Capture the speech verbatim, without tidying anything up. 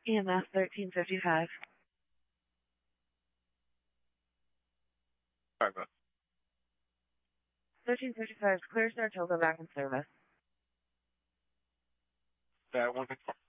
E M S thirteen fifty-five. Sorry, bro. thirteen fifty-five, clear Saratoga back in service. That one fifty-four.